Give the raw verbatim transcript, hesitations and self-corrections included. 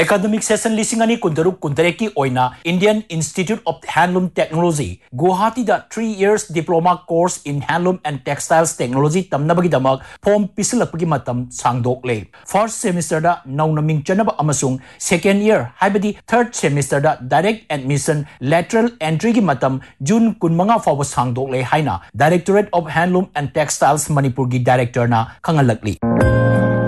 Academic session listing ani kundaruk kuntareki oina Indian Institute of Handloom Technology Guwahati da three years diploma course in handloom and textiles technology tamnabagi damak form pisilakpagi matam sangdokle. First semester da naunaming chanaba amasung second year haibadi third semester da direct admission lateral entry gi matam June kunmanga fawa sangdokle haina Directorate of Handloom and Textiles Manipur gi director na kangalakli.